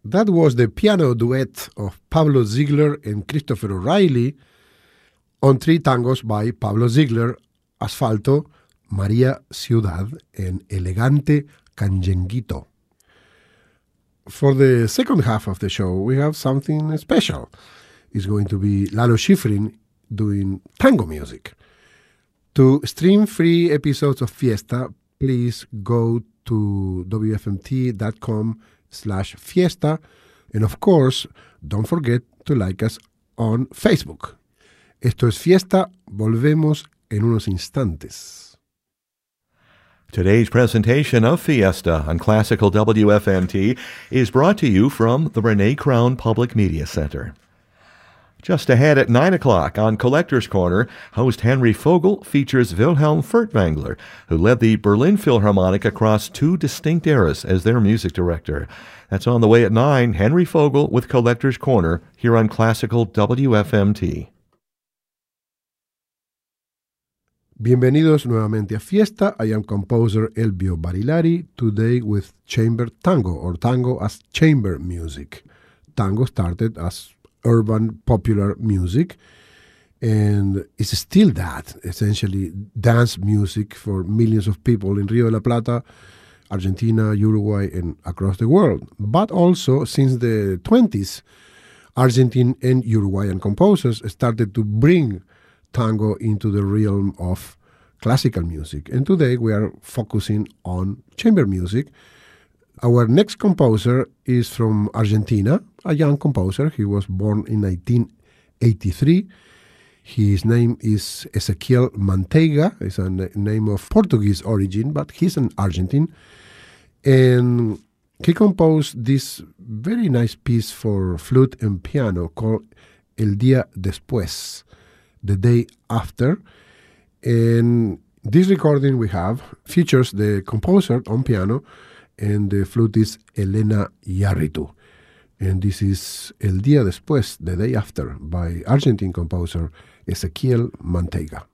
That was the piano duet of Pablo Ziegler and Christopher O'Reilly on three tangos by Pablo Ziegler, Asfalto, María Ciudad, and Elegante Canyenguito. For the second half of the show, we have something special. It's going to be Lalo Schifrin doing tango music. To stream free episodes of Fiesta, please go to wfmt.com/fiesta. And of course, don't forget to like us on Facebook. Esto es Fiesta. Volvemos en unos instantes. Today's presentation of Fiesta on Classical WFMT is brought to you from the Renee Crown Public Media Center. Just ahead at 9 o'clock on Collector's Corner, host Henry Fogel features Wilhelm Furtwängler, who led the Berlin Philharmonic across two distinct eras as their music director. That's on the way at 9, Henry Fogel with Collector's Corner here on Classical WFMT. Bienvenidos nuevamente a Fiesta. I am composer Elbio Barilari, today with chamber tango, or tango as chamber music. Tango started as urban popular music and is still that, essentially dance music for millions of people in Rio de la Plata, Argentina, Uruguay, and across the world. But also, since the 20s, Argentine and Uruguayan composers started to bring tango into the realm of classical music. And today we are focusing on chamber music. Our next composer is from Argentina, a young composer. He was born in 1983. His name is Ezequiel Manteiga. It's a name of Portuguese origin, but he's an Argentine. And he composed this very nice piece for flute and piano called El Día Después, The Day After. And this recording we have features the composer on piano, and the flute is Elena Yarritu. And this is El Día Después, The Day After, by Argentine composer Ezequiel Manteiga.